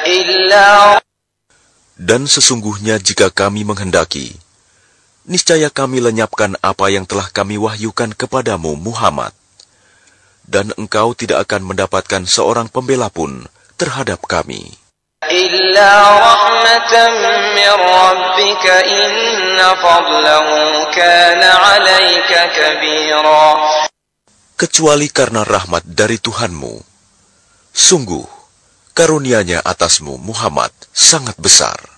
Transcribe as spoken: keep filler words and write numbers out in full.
Dan sesungguhnya jika kami menghendaki, niscaya kami lenyapkan apa yang telah kami wahyukan kepadamu Muhammad, dan engkau tidak akan mendapatkan seorang pembela pun terhadap kami. Kecuali karena rahmat dari Tuhanmu. Sungguh, karunia-Nya atasmu Muhammad sangat besar.